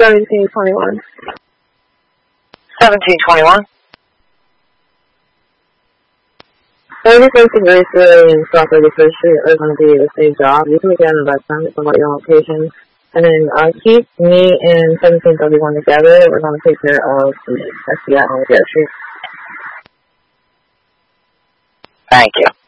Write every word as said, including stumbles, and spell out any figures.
seventeen twenty-one. seventeen twenty-one. thirty-first and Graceland and South thirty-first Street are going to be the same job. You can get in the time about your location. And then uh, keep me and seventeen thirty-one together. We're going to take care of the S B I on the Street. Thank you.